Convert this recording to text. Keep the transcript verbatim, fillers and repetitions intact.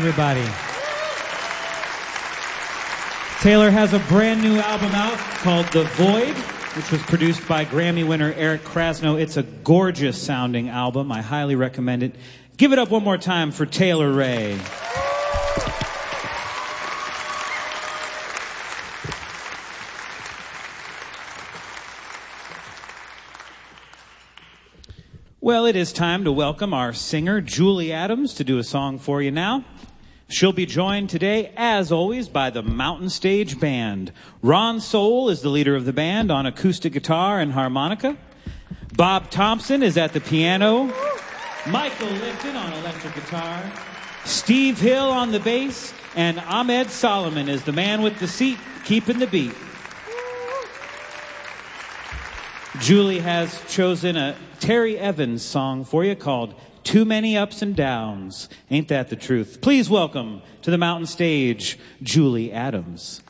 everybody. Taylor has a brand new album out called The Void, which was produced by Grammy winner Eric Krasno. It's a gorgeous sounding album. I highly recommend it. Give it up one more time for Taylor Ray. Well, it is time to welcome our singer, Julie Adams, to do a song for you now. She'll be joined today, as always, by the Mountain Stage Band. Ron Soul is the leader of the band on acoustic guitar and harmonica. Bob Thompson is at the piano. Michael Lifton on electric guitar. Steve Hill on the bass. And Ahmed Solomon is the man with the seat, keeping the beat. Julie has chosen a Terry Evans song for you called Too Many Ups and Downs. Ain't that the truth? Please welcome to the Mountain Stage, Julie Adams.